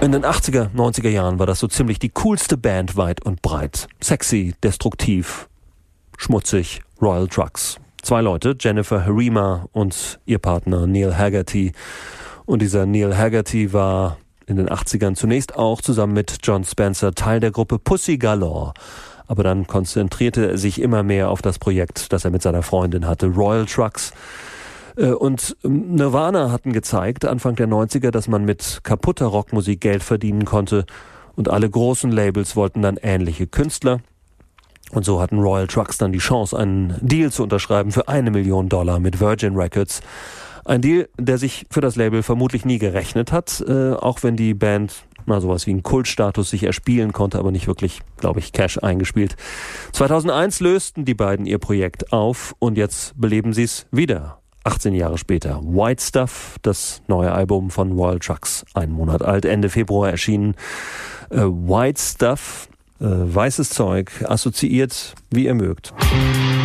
In den 80er, 90er Jahren war das so ziemlich die coolste Band weit und breit. Sexy, destruktiv, schmutzig, Royal Trucks. 2 Leute, Jennifer Harima und ihr Partner Neil Haggerty. Und dieser Neil Haggerty war in den 80ern zunächst auch zusammen mit John Spencer Teil der Gruppe Pussy Galore. Aber dann konzentrierte er sich immer mehr auf das Projekt, das er mit seiner Freundin hatte, Royal Trucks. Und Nirvana hatten gezeigt, Anfang der 90er, dass man mit kaputter Rockmusik Geld verdienen konnte. Und alle großen Labels wollten dann ähnliche Künstler. Und so hatten Royal Trucks dann die Chance, einen Deal zu unterschreiben für $1 Million mit Virgin Records. Ein Deal, der sich für das Label vermutlich nie gerechnet hat, auch wenn die Band sowas wie einen Kultstatus sich erspielen konnte, aber nicht wirklich, glaube ich, Cash eingespielt. 2001 lösten die beiden ihr Projekt auf und jetzt beleben sie es wieder. 18 Jahre später. White Stuff, das neue Album von Royal Trucks, 1 Monat alt, Ende Februar erschienen. White Stuff, weißes Zeug, assoziiert, wie ihr mögt.